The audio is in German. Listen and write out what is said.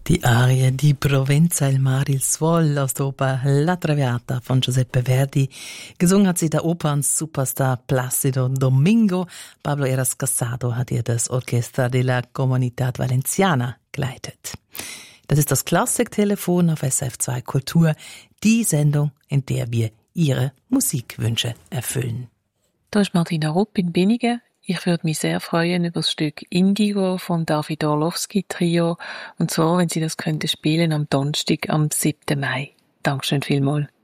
Die Arie di Provenza il mare il suol aus der Oper La Traviata von Giuseppe Verdi. Gesungen hat sie der Opern-Superstar Plácido Domingo. Pablo Eras Casado hat ihr das Orchestra de la Comunidad Valenciana geleitet. Das ist das Klassiktelefon auf SRF2 Kultur, die Sendung, in der wir Ihre Musikwünsche erfüllen. Da ist Martina Rupp in Binnigen. Ich würde mich sehr freuen über das Stück Indigo vom David Orlowski Trio. Und zwar, wenn Sie das könnten spielen am Donnerstag, am 7. Mai. Dankeschön vielmals.